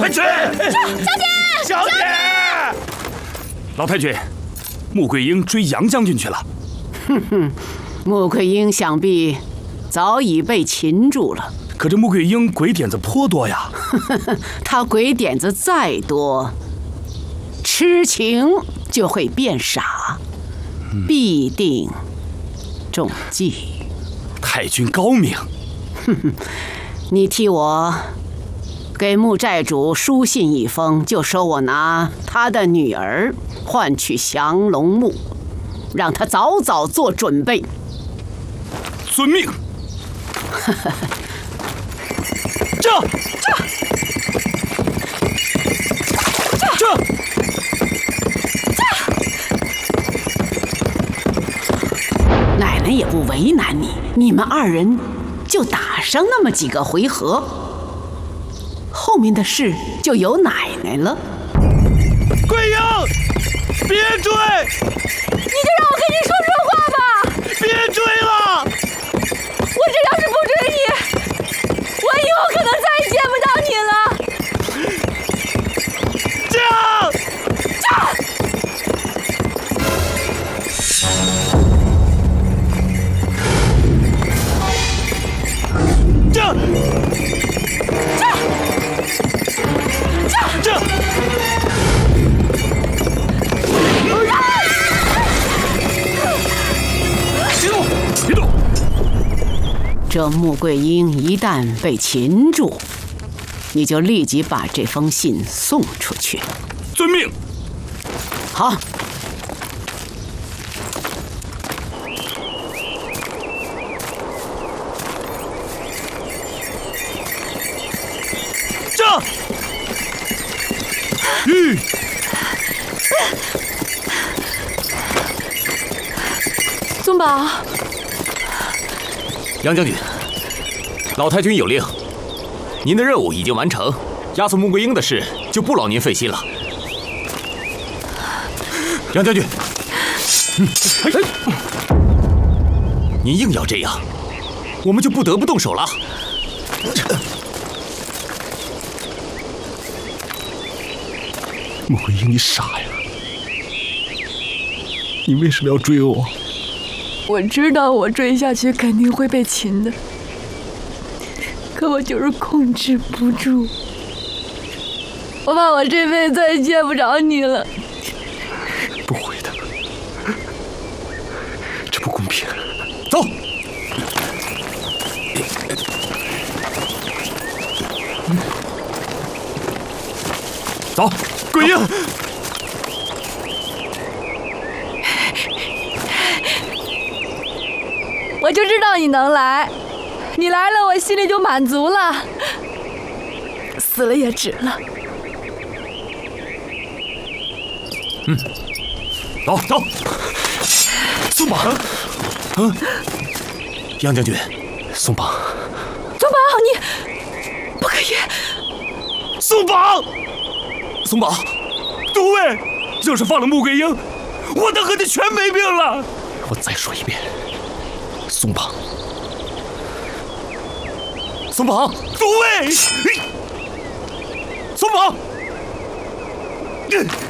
去！小姐！老太君，穆桂英追杨将军去了。 哼哼，穆桂英想必早已被擒住了。 可这穆桂英鬼点子颇多呀。 她鬼点子再多，痴情就会变傻，必定中计。 太君高明。 哼哼，你替我给穆寨主书信一封，就说我拿他的女儿换取降龙木，让他早早做准备。 遵命。这。 奶奶也不为难你，你们二人就打上那么几个回合，后面的事就由奶奶了。 桂英，别追！ 你就让我跟你说说话吧！ 别追了！ 我这要是不追你，我以后可能再也见不到你了。 这穆桂英一旦被擒住，你就立即把这封信送出去。 遵命。 好。 这。 宗宝。 杨将军，老太君有令，您的任务已经完成，押送穆桂英的事就不劳您费心了。杨将军，您硬要这样，我们就不得不动手了。 穆桂英，你傻呀！你为什么要追我？ 我知道我追下去肯定会被擒的，可我就是控制不住。我怕我这辈子再也见不着你了。 不会的，这不公平。 走。走， 桂英。 我就知道你能来，你来了我心里就满足了，死了也值了。 走。 松绑。 杨将军，松绑。 宗宝，你不可以。 松绑。 松绑。 都尉，要是放了穆桂英，我的和你全没命了。 我再说一遍。松绑，松绑， 都尉，松绑。